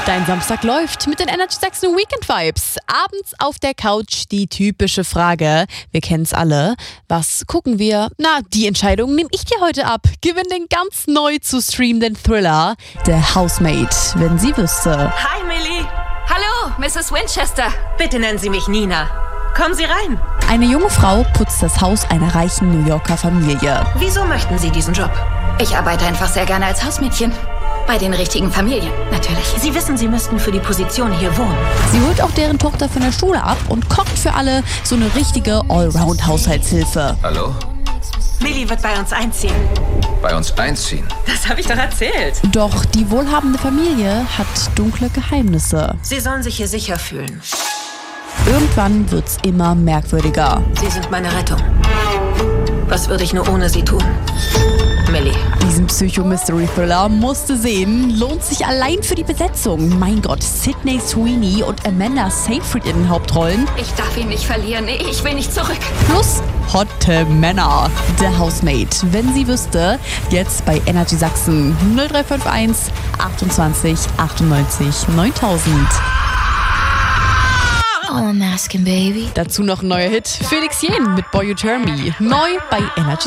Dein Samstag läuft mit den Energy Sachsen Weekend Vibes. Abends auf der Couch die typische Frage, wir kennen es alle, was gucken wir? Na, die Entscheidung nehme ich dir heute ab. Gewinn den ganz neu zu streamenden Thriller, The Housemaid, wenn sie wüsste. Hi, Millie. Hallo, Mrs. Winchester. Bitte nennen Sie mich Nina. Kommen Sie rein. Eine junge Frau putzt das Haus einer reichen New Yorker Familie. Wieso möchten Sie diesen Job? Ich arbeite einfach sehr gerne als Hausmädchen. Bei den richtigen Familien, natürlich. Sie wissen, Sie müssten für die Position hier wohnen. Sie holt auch deren Tochter von der Schule ab und kocht für alle so eine richtige Allround-Haushaltshilfe. Hallo? Millie wird bei uns einziehen. Bei uns einziehen? Das habe ich doch erzählt. Doch die wohlhabende Familie hat dunkle Geheimnisse. Sie sollen sich hier sicher fühlen. Irgendwann wird's immer merkwürdiger. Sie sind meine Rettung. Was würde ich nur ohne Sie tun? Millie. Diesen Psycho-Mystery-Thriller musste sehen. Lohnt sich allein für die Besetzung. Mein Gott, Sydney Sweeney und Amanda Seyfried in den Hauptrollen. Ich darf ihn nicht verlieren. Ich will nicht zurück. Plus hotte Männer. The Housemaid, wenn sie wüsste. Jetzt bei Energy Sachsen 0351 28 98 9000. All I'm asking, baby. Dazu noch ein neuer Hit. Felix Jähn mit Boy You Turn Me. Neu bei Energy